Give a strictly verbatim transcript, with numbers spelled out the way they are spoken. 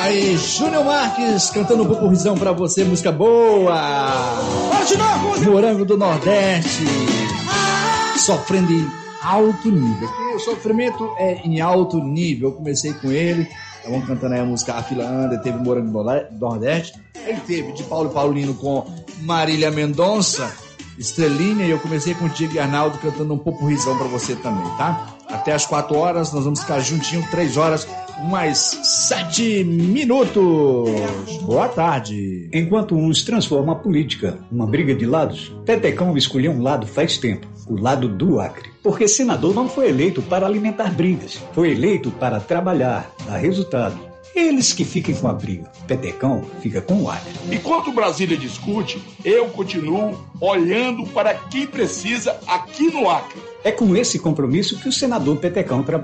Aí, Júnior Marques cantando um popurrizão pra você, música boa. Bora de novo! Morango do Nordeste, sofrendo em alto nível. Porque o sofrimento é em alto nível. Eu comecei com ele, estavam cantando aí a música A Fila Anda, teve Morango do Nordeste. Ele teve de Paulo Paulino com Marília Mendonça, Estrelinha, e eu comecei com o Diego e Arnaldo cantando um popurrizão pra você também, tá? Até as quatro horas, nós vamos ficar juntinho, três horas, mais sete minutos. Boa tarde. Enquanto uns transformam a política numa briga de lados, Petecão escolheu um lado faz tempo, o lado do Acre. Porque senador não foi eleito para alimentar brigas, foi eleito para trabalhar, dar resultado. Eles que fiquem com a briga, Petecão fica com o Acre. Enquanto Brasília discute, eu continuo olhando para quem precisa aqui no Acre. É com esse compromisso que o senador Petecão trabalha.